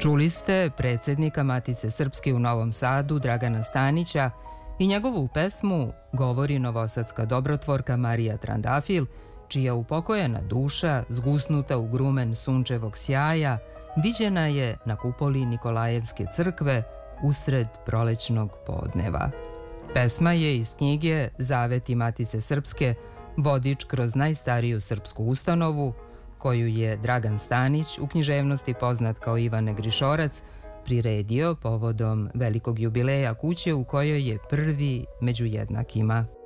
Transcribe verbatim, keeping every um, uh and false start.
Čuli ste predsjednika Matice Srpske u Novom Sadu, Dragana Stanića, i njegovu pesmu govori novosadska dobrotvorka Marija Trandafil, čija upokojena duša, zgusnuta u grumen sunčevog sjaja, viđena je na kupoli Nikolajevske crkve usred prolećnog podneva. Pesma je iz knjige Zaveti Matice Srpske, vodič kroz najstariju srpsku ustanovu, koju je Dragan Stanić, u književnosti poznat kao Ivane Grišorac, priredio povodom velikog jubileja kuće u kojoj je prvi među jednakima.